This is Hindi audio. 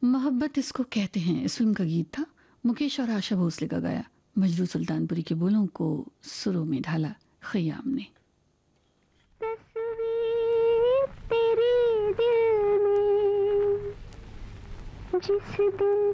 मोहब्बत इसको कहते हैं, इस फिल्म का गीत था। मुकेश और आशा भोसले का गाया। मजरू सुल्तानपुरी के बोलों को सुरों में ढाला खयाम ने। तस्वीर तेरे दिल में जिस दिन